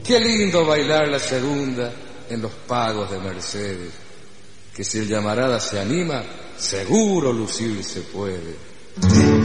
Qué lindo bailar la segunda en los pagos de Mercedes, que si el llamarada se anima, seguro lucirse puede.